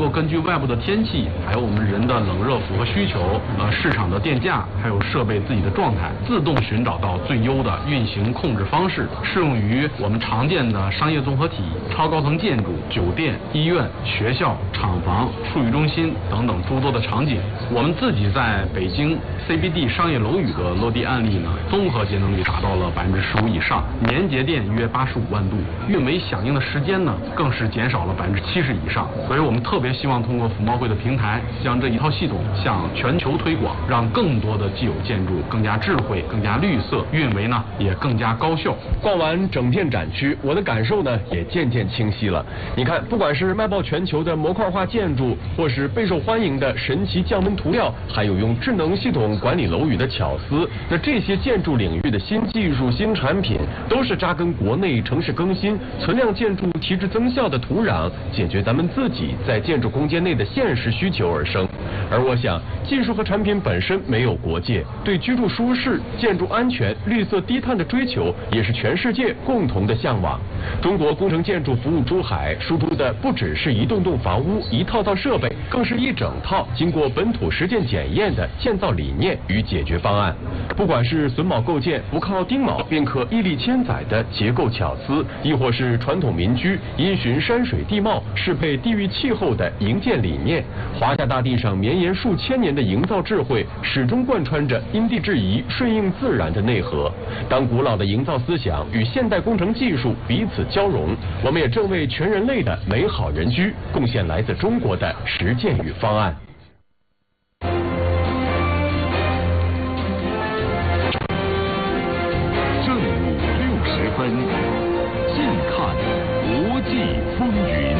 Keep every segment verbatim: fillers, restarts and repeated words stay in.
够根据外部的天气，还有我们人的冷热符合需求，呃，市场的电价，还有设备自己的状态，自动寻找到最优的运行控制方式，适用于我们常见的商业综合体、超高层建筑、酒店、医院、学校、厂房、数据中心等等诸多的场景。我们自己在北京 C B D 商业楼宇的落地案例呢，综合节能率达到了百分之十五以上，年节电约八十五万度，运维响应的时间呢更是减少了百分之七十以上。所以我们特别希望通过服贸会的平台，将这一套系统向全球推广，让更多的既有建筑更加智慧、更加绿色，运维呢也更加高效。 逛完整片展区，我的感受呢也渐渐清晰了。你看，不管是卖爆全球的模块化建筑，或是备受欢迎的神奇降温涂料，还有用智能系统管理楼宇的巧思，那这些建筑领域的新技术、新产品，都是扎根国内城市更新、存量建筑提质增效的土壤，解决咱们自己在建筑空间内的现实需求而生。而我想，技术和产品本身没有国界，对居住舒适、建筑安全、绿色低碳的追求，也是全世界共同的向往。中国工程建筑服务珠海输出的不只是一栋栋房屋、一套套设备，更是一整套经过本土实践检验的建造理念与解决方案。不管是榫卯构建不靠钉卯便可屹立千载的结构巧思，亦或是传统民居因循山水地貌适配地域气候的营建理念，华夏大地上绵延数千年的营造智慧，始终贯穿着因地制宜、顺应自然的内核。当古老的营造思想与现代工程技术彼此交融，我们也正为全人类的美好人居贡献来自中国的实践与方案。 正午六十分，近看国际风云。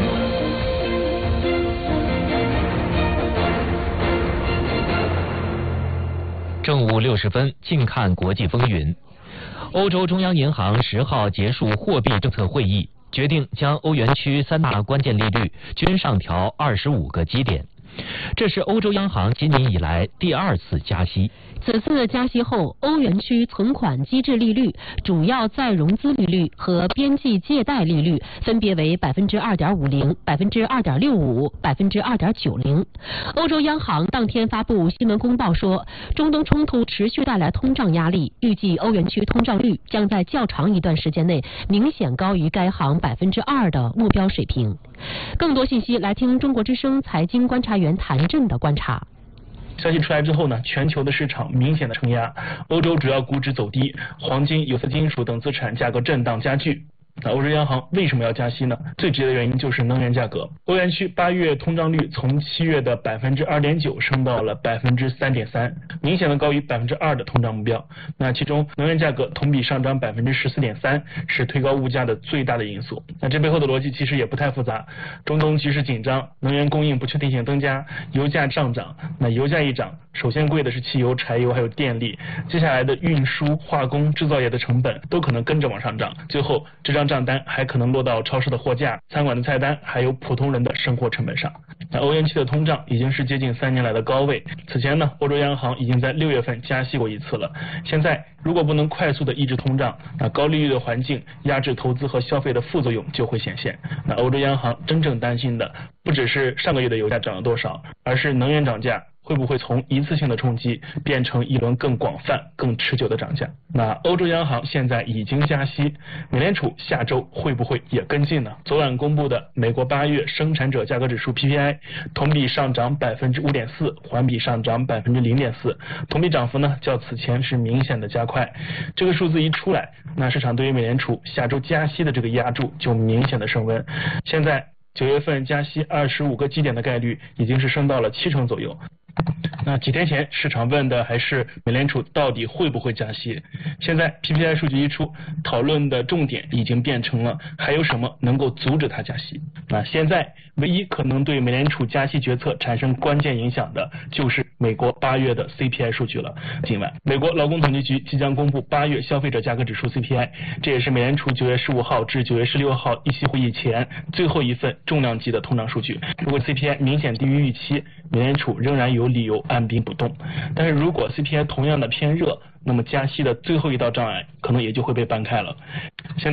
正午六十分，近看国际风云。欧洲中央银行十号结束货币政策会议，决定将欧元区三大关键利率均上调二十五个基点。这是欧洲央行今年以来第二次加息。 此次加息后，欧元区存款机制利率、主要再融资利率和边际借贷利率分别为百分之二点五零、百分之二点六五、百分之二点九零。欧洲央行当天发布新闻公报说，中东冲突持续带来通胀压力，预计欧元区通胀率将在较长一段时间内明显高于该行百分之二的目标水平。更多信息来听中国之声财经观察员谭震的观察。 消息出来之后呢，全球的市场明显的承压，欧洲主要股指走低，黄金、有色金属等资产价格震荡加剧。那欧洲央行为什么要加息呢？最直接的原因就是能源价格。欧元区八月通胀率从七月的百分之二点九升到了百分之三点三，明显的高于百分之二的通胀目标。那其中能源价格同比上涨百分之十四点三，是推高物价的最大的因素。那这背后的逻辑其实也不太复杂，中东局势紧张，能源供应不确定性增加，油价上涨。那油价一涨，首先贵的是汽油、柴油还有电力，接下来的运输、化工、制造业的成本都可能跟着往上涨，最后这张账单还可能落到超市的货架、餐馆的菜单，还有普通人的生活成本上。那欧元区的通胀已经是接近三年来的高位。此前呢，欧洲央行已经在六月份加息过一次了。现在如果不能快速的抑制通胀，那高利率的环境压制投资和消费的副作用就会显现。那欧洲央行真正担心的不只是上个月的油价涨了多少，而是能源涨价会不会从一次性的冲击变成一轮更广泛、更持久的涨价？那欧洲央行现在已经加息，美联储下周会不会也跟进呢？昨晚公布的美国八月生产者价格指数 P P I 同比上涨百分之五点四，环比上涨百分之零点四，同比涨幅呢较此前是明显的加快。这个数字一出来，那市场对于美联储下周加息的这个压注就明显的升温。现在九月份加息二十五个基点的概率已经是升到了七成左右。那几天前市场问的还是美联储到底会不会加息，现在 P P I 数据一出，讨论的重点已经变成了还有什么能够阻止它加息。那现在唯一可能对美联储加息决策产生关键影响的就是美国八月的 C P I 数据了。今晚美国劳工统计局即将公布八月消费者价格指数 C P I， 这也是美联储九月十五号至九月十六号议息会议前最后一份重量级的通胀数据。如果 C P I 明显低于预期，美联储仍然有理由按兵不动。但是如果 C P I 同样的偏热，那么加息的最后一道障碍可能也就会被搬开了。现在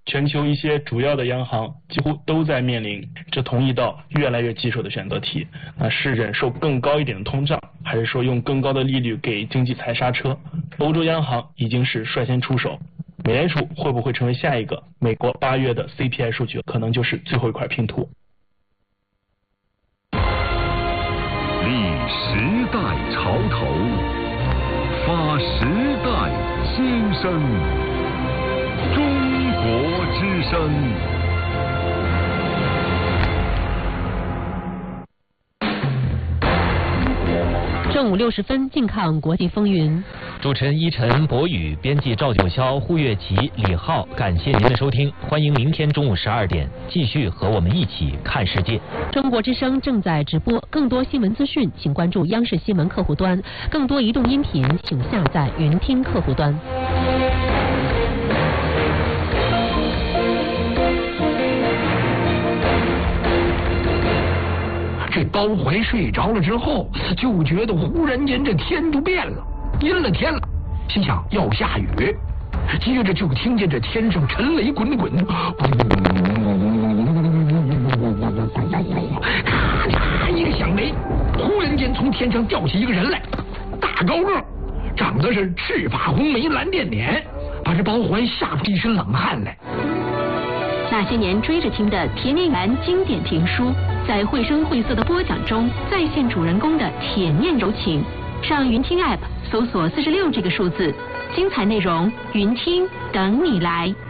全球一些主要的央行几乎都在面临这同一道越来越棘手的选择题，那是忍受更高一点的通胀，还是说用更高的利率给经济踩刹车？欧洲央行已经是率先出手，美联储会不会成为下一个？美国八月的 C P I 数据可能就是最后一块拼图。 立时代潮头，发时代新声。中国之声。 正午六十分，近看国际风云。 主持人依晨、博宇，编辑赵九霄、胡月琪、李浩，感谢您的收听，欢迎明天中午十二点继续和我们一起看世界。 中国之声正在直播，更多新闻资讯，请关注央视新闻客户端；更多移动音频，请下载云听客户端。 这包怀睡着了之后，就觉得忽然间这天就变了，阴了天了，心想要下雨，接着就听见这天上沉雷滚滚，咔嚓一个响雷，忽然间从天上掉下一个人来，大高个，长得是赤发红眉蓝电脸，把这包怀吓出一身冷汗来。 那些年追着听的甜念园经典评书，在绘声绘色的播讲中再现主人公的铁面柔情。上云听 App 搜索四十六这个数字，精彩内容云听等你来。